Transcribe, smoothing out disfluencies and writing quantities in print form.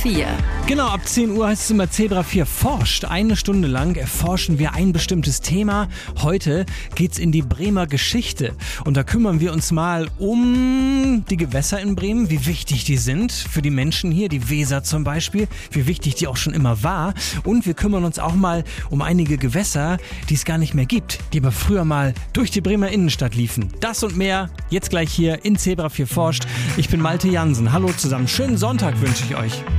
4. Genau, ab 10 Uhr heißt es immer Zebra 4 forscht. 1 Stunde lang erforschen wir ein bestimmtes Thema. Heute geht's in die Bremer Geschichte. Und da kümmern wir uns mal um die Gewässer in Bremen, wie wichtig die sind für die Menschen hier, die Weser zum Beispiel, wie wichtig die auch schon immer war. Und wir kümmern uns auch mal um einige Gewässer, die es gar nicht mehr gibt, die aber früher mal durch die Bremer Innenstadt liefen. Das und mehr jetzt gleich hier in Zebra 4 forscht. Ich bin Malte Jansen. Hallo zusammen. Schönen Sonntag wünsche ich euch.